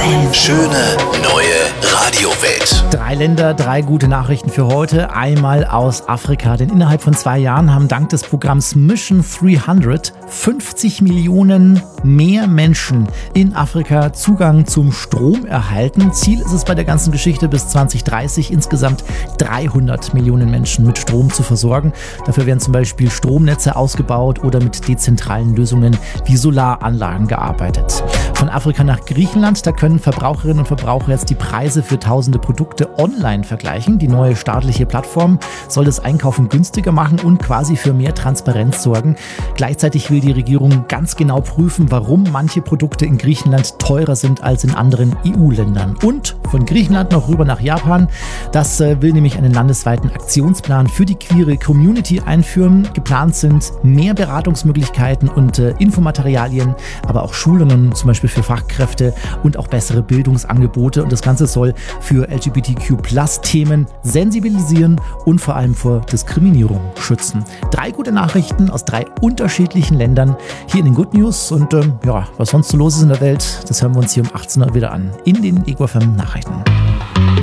FM. Schöne neue Radiowelt. 3 Länder, 3 gute Nachrichten für heute. Einmal aus Afrika, denn innerhalb von 2 Jahren haben dank des Programms Mission 300 50 Millionen mehr Menschen in Afrika Zugang zum Strom erhalten. Ziel ist es bei der ganzen Geschichte bis 2030 insgesamt 300 Millionen Menschen mit Strom zu versorgen. Dafür werden zum Beispiel Stromnetze ausgebaut oder mit dezentralen Lösungen wie Solaranlagen gearbeitet. Von Afrika nach Griechenland, da können Verbraucherinnen und Verbraucher jetzt die Preise für tausende Produkte online vergleichen. Die neue staatliche Plattform soll das Einkaufen günstiger machen und quasi für mehr Transparenz sorgen. Gleichzeitig will die Regierung ganz genau prüfen, warum manche Produkte in Griechenland teurer sind als in anderen EU-Ländern. Und von Griechenland noch rüber nach Japan. Das will nämlich einen landesweiten Aktionsplan für die queere Community einführen. Geplant sind mehr Beratungsmöglichkeiten und Infomaterialien, aber auch Schulungen, zum Beispiel für Fachkräfte und auch bessere Bildungsangebote. Und das Ganze soll für LGBTQ+-Themen sensibilisieren und vor allem vor Diskriminierung schützen. 3 gute Nachrichten aus 3 unterschiedlichen Ländern hier in den Good News. Und was sonst so los ist in der Welt, das hören wir uns hier um 18 Uhr wieder an in den Ego FM Nachrichten.